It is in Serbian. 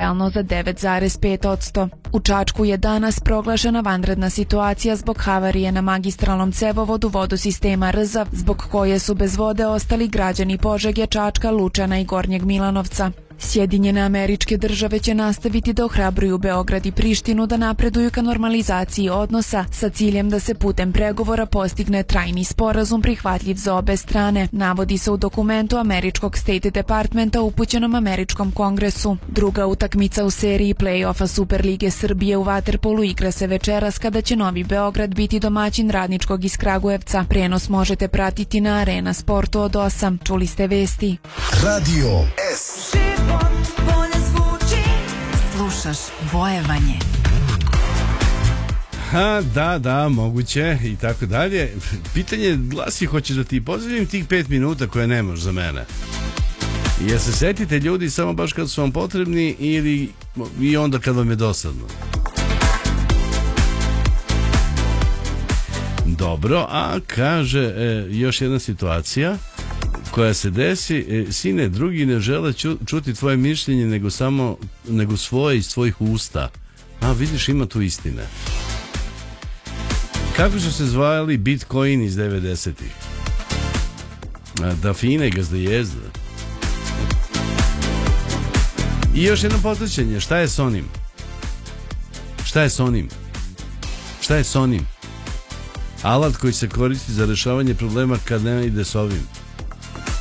realno za 9,5%. U Čačku je danas proglašena vanredna situacija zbog havarije na magistralnom cevovodu vodosistema Rzav, zbog koje su bez vode ostali građani Požege, Čačka, Lučana i Gornjeg Milanovca. Sjedinjene Američke Države će nastaviti da ohrabruju Beograd i Prištinu da napreduju ka normalizaciji odnosa sa ciljem da se putem pregovora postigne trajni sporazum prihvatljiv za obe strane, navodi se u dokumentu Američkog State Departmenta upućenom Američkom kongresu. Druga utakmica u seriji play-offa Superlige Srbije u vaterpolu igra se večeras kada će Novi Beograd biti domaćin Radničkog iz Kragujevca. Prenos možete pratiti na Arena Sportu od 8. Čuli ste vesti. Radio S. Slušaš Vojevanje. Da, moguće i tako dalje. Pitanje glasi, hoćeš da ti pozdravim tih 5 minuta koje nemaš za mene? Jer se setite ljudi samo baš kad su vam potrebni ili i onda kad vam je dosadno? Dobro, a kaže još jedna situacija koja se desi, sine, drugi ne žele čuti tvoje mišljenje nego svoje iz tvojih usta. A vidiš, ima tu istine. Kako su se zvali Bitcoin iz 90-ih? Da fine gazda jezda. I još jedno podsjećanje, šta je s onim? Šta je s onim? Alat koji se koristi za rešavanje problema kad ne ide s ovim.